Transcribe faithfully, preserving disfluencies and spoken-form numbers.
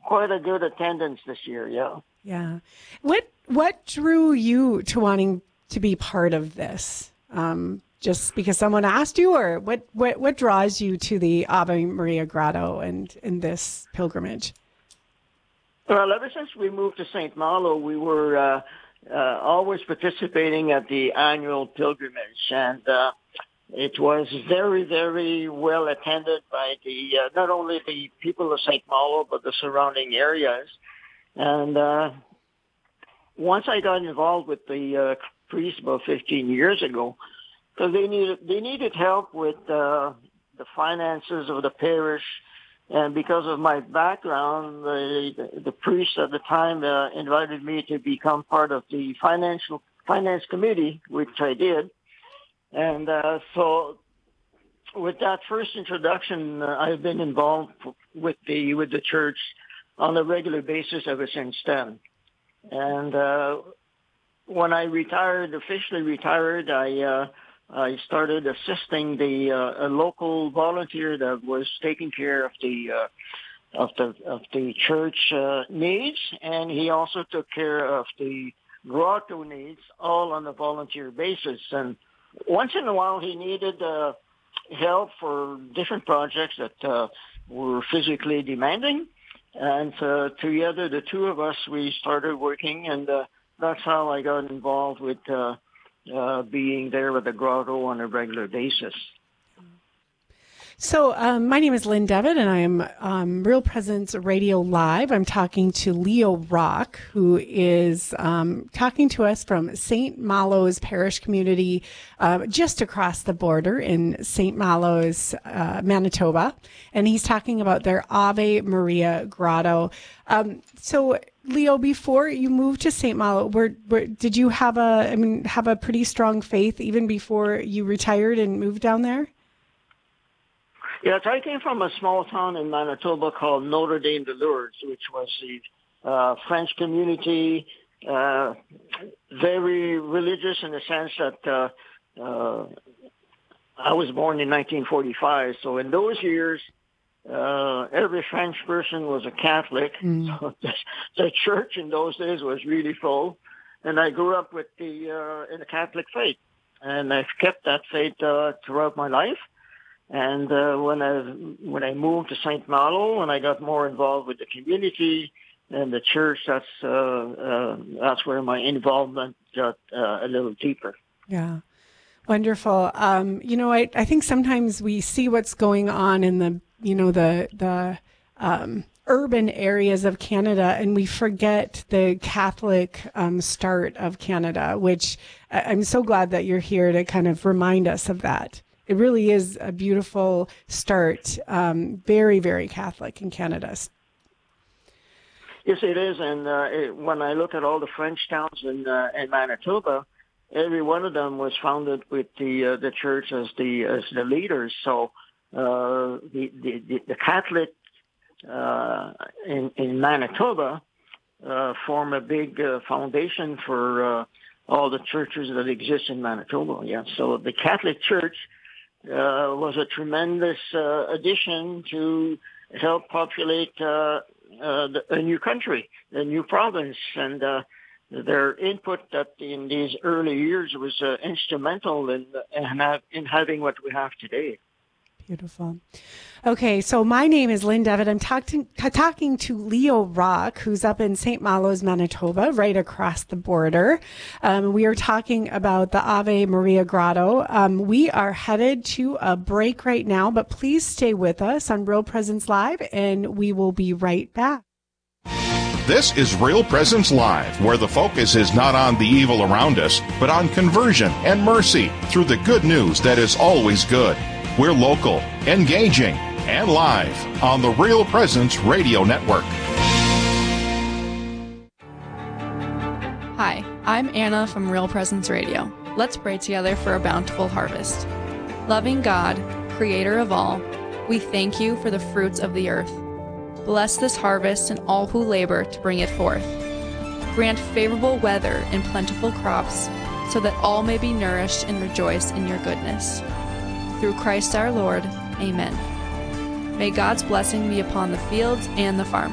quite a good attendance this year, yeah. Yeah. What what drew you to wanting to be part of this? Um, just because someone asked you, or what, what, what draws you to the Ave Maria Grotto and in this pilgrimage? Well, ever since we moved to Saint Malo, we were uh, uh, always participating at the annual pilgrimage, and uh, it was very, very well attended by the uh, not only the people of Saint Malo, but the surrounding areas. And uh, once I got involved with the uh, priests about fifteen years ago, because they needed they needed help with uh, the finances of the parish, and because of my background, the the priest at the time uh, invited me to become part of the financial finance committee, which I did. And uh, so, with that first introduction, uh, I've been involved with the with the church on a regular basis ever since then. And uh, when I retired, officially retired, I uh, I started assisting the uh, a local volunteer that was taking care of the uh, of the of the church uh, needs, and he also took care of the grotto needs, all on a volunteer basis. And once in a while, he needed uh, help for different projects that uh, were physically demanding. And uh, together, the two of us, we started working, and uh, that's how I got involved with uh, uh, being there with the grotto on a regular basis. So um, my name is Lynn Devitt, and I am um, Real Presence Radio Live. I'm talking to Leo Rock, who is um, talking to us from Saint Malo's parish community uh, just across the border in Saint Malo's, uh, Manitoba. And he's talking about their Ave Maria Grotto. Um, so, Leo, before you moved to Saint Malo, were, were, did you have a, I mean, have a pretty strong faith even before you retired and moved down there? Yes, I came from a small town in Manitoba called Notre Dame de Lourdes, which was the uh, French community, uh, very religious in the sense that uh, uh, I was born in nineteen forty-five. So in those years, uh, every French person was a Catholic. Mm. So the, the church in those days was really full. And I grew up with the uh, in the Catholic faith, and I've kept that faith uh, throughout my life. And uh, when I when I moved to Saint Malo, and I got more involved with the community and the church, that's uh, uh, that's where my involvement got uh, a little deeper. Yeah, wonderful. Um, you know, I, I think sometimes we see what's going on in the you know the the um, urban areas of Canada, and we forget the Catholic um, start of Canada. Which I'm so glad that you're here to kind of remind us of that. It really is a beautiful start, um, very, very Catholic in Canada. Yes, it is. And uh, it, when I look at all the French towns in, uh, in Manitoba, every one of them was founded with the uh, the church as the as the leaders. So uh, the, the the Catholic uh, in in Manitoba uh, form a big uh, foundation for uh, all the churches that exist in Manitoba. Yeah. So the Catholic Church Uh, was a tremendous uh, addition to help populate uh, uh, the, a new country, a new province, and uh, their input that in these early years was uh, instrumental in, in, have, in having what we have today. Beautiful. Okay, so my name is Lynn Devitt. I'm talking talking to Leo Rock, who's up in Saint Malo's, Manitoba, right across the border. Um, we are talking about the Ave Maria Grotto. Um, we are headed to a break right now, but please stay with us on Real Presence Live, and we will be right back. This is Real Presence Live, where the focus is not on the evil around us, but on conversion and mercy through the good news that is always good. We're local, engaging, and live on the Real Presence Radio Network. Hi, I'm Anna from Real Presence Radio. Let's pray together for a bountiful harvest. Loving God, creator of all, we thank you for the fruits of the earth. Bless this harvest and all who labor to bring it forth. Grant favorable weather and plentiful crops so that all may be nourished and rejoice in your goodness. Through Christ our Lord, amen. May God's blessing be upon the fields and the farmers.